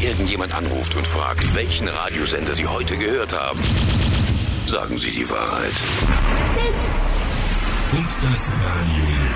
irgendjemand anruft und fragt, welchen Radiosender Sie heute gehört haben, sagen Sie die Wahrheit. Und das Radio